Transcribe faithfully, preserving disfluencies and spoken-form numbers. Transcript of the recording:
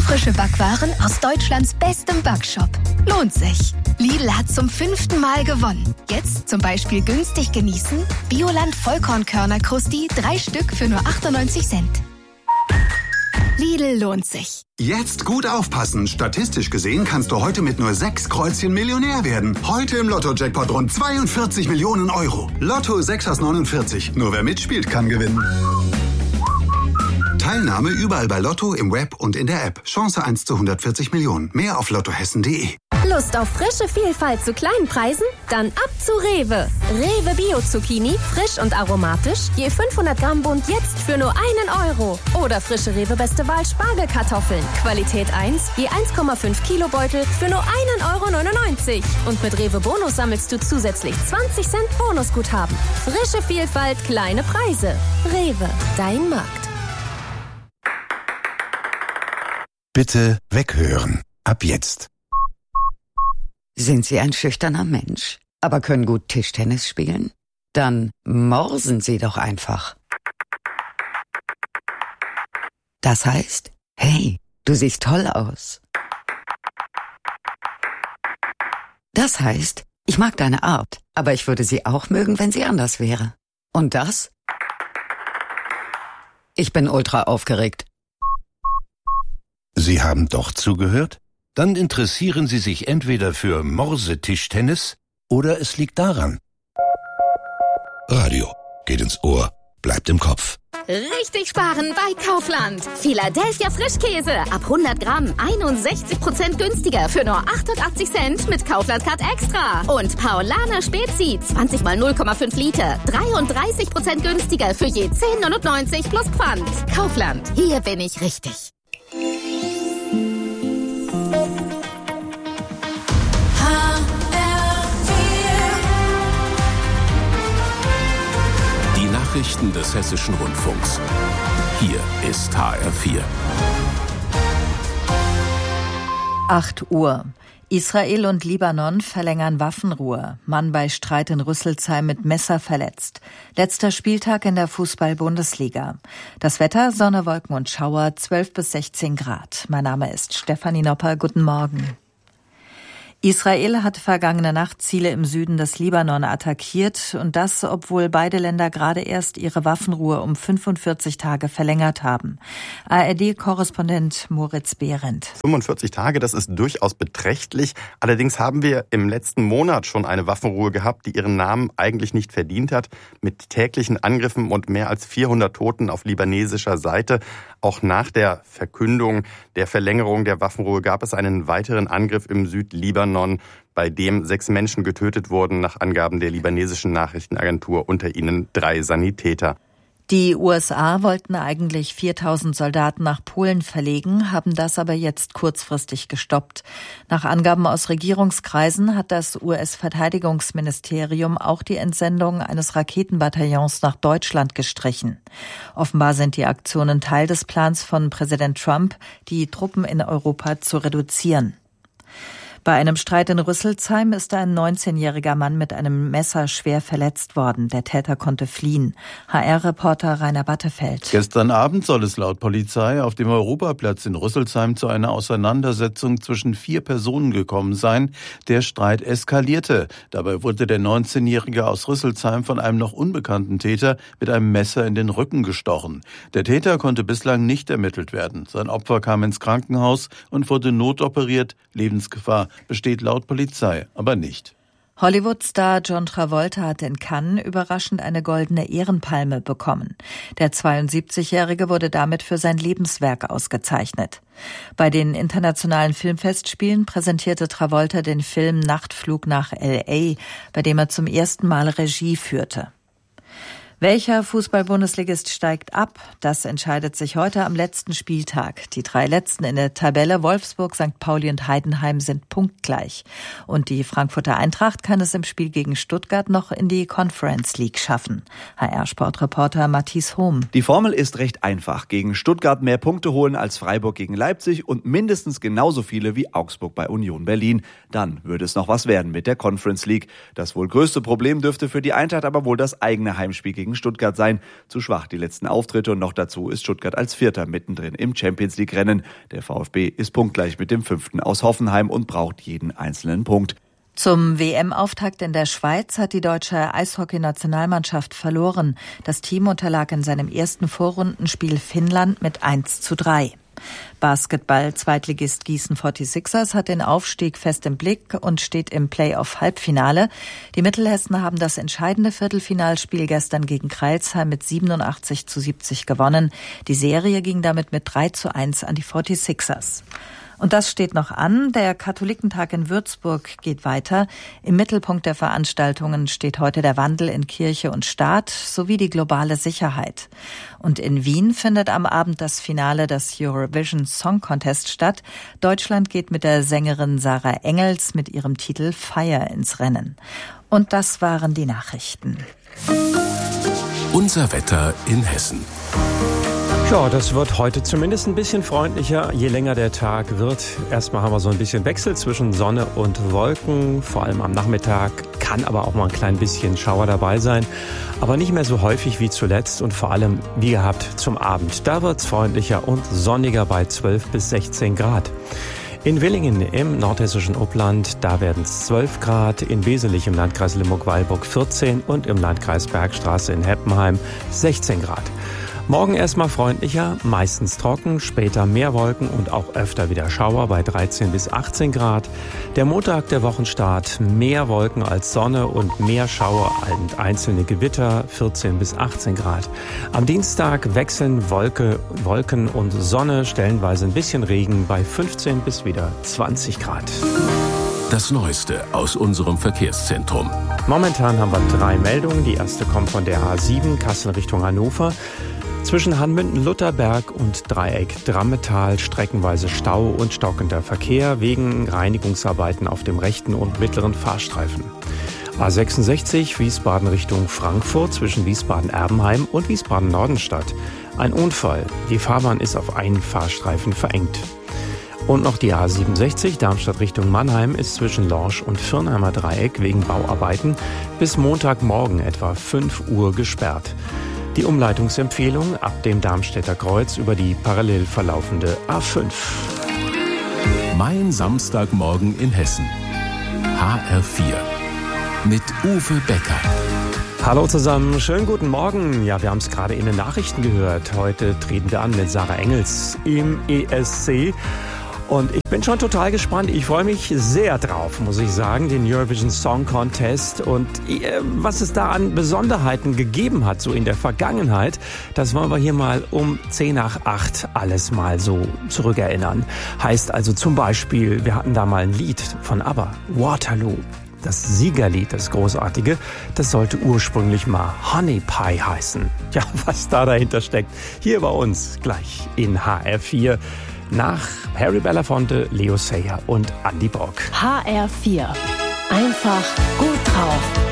Ofenfrische Backwaren aus Deutschlands bestem Backshop. Lohnt sich. Lidl hat zum fünften Mal gewonnen. Jetzt zum Beispiel günstig genießen: Bioland Vollkornkörner Krusti, drei Stück für nur achtundneunzig Cent. Lidl lohnt sich. Jetzt gut aufpassen. Statistisch gesehen kannst du heute mit nur sechs Kreuzchen Millionär werden. Heute im Lotto-Jackpot rund zweiundvierzig Millionen Euro. Lotto sechs aus neunundvierzig. Nur wer mitspielt, kann gewinnen. Teilnahme überall bei Lotto, im Web und in der App. Chance eins zu hundertvierzig Millionen. Mehr auf lottohessen punkt de. Lust auf frische Vielfalt zu kleinen Preisen? Dann ab zu Rewe. Rewe Bio-Zucchini, frisch und aromatisch, je fünfhundert Gramm Bund jetzt für nur einen Euro. Oder frische Rewe Beste Wahl Spargelkartoffeln, Qualität eins, je eins Komma fünf Kilo Beutel für nur einen Euro neunundneunzig. Und mit Rewe Bonus sammelst du zusätzlich zwanzig Cent Bonusguthaben. Frische Vielfalt, kleine Preise. Rewe, dein Markt. Bitte weghören. Ab jetzt. Sind Sie ein schüchterner Mensch, aber können gut Tischtennis spielen? Dann morsen Sie doch einfach. Das heißt, hey, du siehst toll aus. Das heißt, ich mag deine Art, aber ich würde sie auch mögen, wenn sie anders wäre. Und das? Ich bin ultra aufgeregt. Sie haben doch zugehört? Dann interessieren Sie sich entweder für Morsetischtennis oder es liegt daran. Radio geht ins Ohr, bleibt im Kopf. Richtig sparen bei Kaufland. Philadelphia Frischkäse ab hundert Gramm einundsechzig Prozent günstiger für nur achtundachtzig Cent mit Kaufland Card Extra. Und Paulaner Spezi zwanzig mal null Komma fünf Liter dreiunddreißig Prozent günstiger für je zehn neunundneunzig plus Pfand. Kaufland, hier bin ich richtig. Nachrichten des Hessischen Rundfunks. Hier ist H R vier. acht Uhr. Israel und Libanon verlängern Waffenruhe. Mann bei Streit in Rüsselsheim mit Messer verletzt. Letzter Spieltag in der Fußball-Bundesliga. Das Wetter: Sonne, Wolken und Schauer, zwölf bis sechzehn Grad. Mein Name ist Stefanie Nopper. Guten Morgen. Israel hat vergangene Nacht Ziele im Süden des Libanon attackiert, und das, obwohl beide Länder gerade erst ihre Waffenruhe um fünfundvierzig Tage verlängert haben. A R D-Korrespondent Moritz Behrendt. fünfundvierzig Tage, das ist durchaus beträchtlich. Allerdings haben wir im letzten Monat schon eine Waffenruhe gehabt, die ihren Namen eigentlich nicht verdient hat, mit täglichen Angriffen und mehr als vierhundert Toten auf libanesischer Seite. Auch nach der Verkündung der Verlängerung der Waffenruhe gab es einen weiteren Angriff im Südlibanon, bei dem sechs Menschen getötet wurden, nach Angaben der libanesischen Nachrichtenagentur, unter ihnen drei Sanitäter. Die U S A wollten eigentlich viertausend Soldaten nach Polen verlegen, haben das aber jetzt kurzfristig gestoppt. Nach Angaben aus Regierungskreisen hat das U S-Verteidigungsministerium auch die Entsendung eines Raketenbataillons nach Deutschland gestrichen. Offenbar sind die Aktionen Teil des Plans von Präsident Trump, die Truppen in Europa zu reduzieren. Bei einem Streit in Rüsselsheim ist ein neunzehnjähriger Mann mit einem Messer schwer verletzt worden. Der Täter konnte fliehen. H R-Reporter Rainer Battefeld. Gestern Abend soll es laut Polizei auf dem Europaplatz in Rüsselsheim zu einer Auseinandersetzung zwischen vier Personen gekommen sein. Der Streit eskalierte. Dabei wurde der neunzehnjährige aus Rüsselsheim von einem noch unbekannten Täter mit einem Messer in den Rücken gestochen. Der Täter konnte bislang nicht ermittelt werden. Sein Opfer kam ins Krankenhaus und wurde notoperiert. Lebensgefahr besteht laut Polizei aber nicht. Hollywood-Star John Travolta hat in Cannes überraschend eine goldene Ehrenpalme bekommen. Der zweiundsiebzigjährige wurde damit für sein Lebenswerk ausgezeichnet. Bei den internationalen Filmfestspielen präsentierte Travolta den Film Nachtflug nach L A, bei dem er zum ersten Mal Regie führte. Welcher Fußball-Bundesligist steigt ab? Das entscheidet sich heute am letzten Spieltag. Die drei Letzten in der Tabelle, Wolfsburg, Sankt Pauli und Heidenheim, sind punktgleich. Und die Frankfurter Eintracht kann es im Spiel gegen Stuttgart noch in die Conference League schaffen. H R-Sportreporter Matthias Hohm. Die Formel ist recht einfach. Gegen Stuttgart mehr Punkte holen als Freiburg gegen Leipzig und mindestens genauso viele wie Augsburg bei Union Berlin. Dann würde es noch was werden mit der Conference League. Das wohl größte Problem dürfte für die Eintracht aber wohl das eigene Heimspiel gegen gegen Stuttgart sein. Zu schwach die letzten Auftritte und noch dazu ist Stuttgart als Vierter mittendrin im Champions-League-Rennen. Der VfB ist punktgleich mit dem Fünften aus Hoffenheim und braucht jeden einzelnen Punkt. Zum W M-Auftakt in der Schweiz hat die deutsche Eishockey-Nationalmannschaft verloren. Das Team unterlag in seinem ersten Vorrundenspiel Finnland mit eins zu drei. Basketball-Zweitligist Gießen forty-sixers hat den Aufstieg fest im Blick und steht im Playoff-Halbfinale. Die Mittelhessen haben das entscheidende Viertelfinalspiel gestern gegen Crailsheim mit siebenundachtzig zu siebzig gewonnen. Die Serie ging damit mit drei zu eins an die forty-sixers. Und das steht noch an. Der Katholikentag in Würzburg geht weiter. Im Mittelpunkt der Veranstaltungen steht heute der Wandel in Kirche und Staat sowie die globale Sicherheit. Und in Wien findet am Abend das Finale des Eurovision Song Contest statt. Deutschland geht mit der Sängerin Sarah Engels mit ihrem Titel Fire ins Rennen. Und das waren die Nachrichten. Unser Wetter in Hessen. Ja, das wird heute zumindest ein bisschen freundlicher, je länger der Tag wird. Erstmal haben wir so ein bisschen Wechsel zwischen Sonne und Wolken, vor allem am Nachmittag, kann aber auch mal ein klein bisschen Schauer dabei sein, aber nicht mehr so häufig wie zuletzt und vor allem, wie gehabt, zum Abend. Da wird's freundlicher und sonniger bei zwölf bis sechzehn Grad. In Willingen im nordhessischen Upland, da werden es zwölf Grad, in Weselig im Landkreis Limburg-Weilburg vierzehn und im Landkreis Bergstraße in Heppenheim sechzehn Grad. Morgen erstmal freundlicher, meistens trocken, später mehr Wolken und auch öfter wieder Schauer bei dreizehn bis achtzehn Grad. Der Montag, der Wochenstart, mehr Wolken als Sonne und mehr Schauer und einzelne Gewitter, vierzehn bis achtzehn Grad. Am Dienstag wechseln Wolke, Wolken und Sonne, stellenweise ein bisschen Regen bei fünfzehn bis wieder zwanzig Grad. Das Neueste aus unserem Verkehrszentrum. Momentan haben wir drei Meldungen. Die erste kommt von der A sieben, Kassel Richtung Hannover. Zwischen Hanmünden-Lutherberg und Dreieck Drammetal streckenweise Stau und stockender Verkehr wegen Reinigungsarbeiten auf dem rechten und mittleren Fahrstreifen. A sechsundsechzig Wiesbaden Richtung Frankfurt zwischen Wiesbaden-Erbenheim und Wiesbaden-Nordenstadt. Ein Unfall. Die Fahrbahn ist auf einen Fahrstreifen verengt. Und noch die A siebenundsechzig Darmstadt Richtung Mannheim ist zwischen Lorsch und Firnheimer Dreieck wegen Bauarbeiten bis Montagmorgen etwa fünf Uhr gesperrt. Die Umleitungsempfehlung ab dem Darmstädter Kreuz über die parallel verlaufende A fünf. Mein Samstagmorgen in Hessen. H R vier. Mit Uwe Becker. Hallo zusammen, schönen guten Morgen. Ja, wir haben es gerade in den Nachrichten gehört. Heute treten wir an mit Sarah Engels im E S C. Und ich bin schon total gespannt. Ich freue mich sehr drauf, muss ich sagen, den Eurovision Song Contest. Und äh, was es da an Besonderheiten gegeben hat, so in der Vergangenheit, das wollen wir hier mal um zehn nach acht alles mal so zurückerinnern. Heißt also zum Beispiel, wir hatten da mal ein Lied von ABBA, Waterloo. Das Siegerlied, das großartige, das sollte ursprünglich mal Honey Pie heißen. Ja, was da dahinter steckt, hier bei uns gleich in H R vier. Nach Harry Belafonte, Leo Sayer und Andy Brock. H R vier. Einfach gut drauf.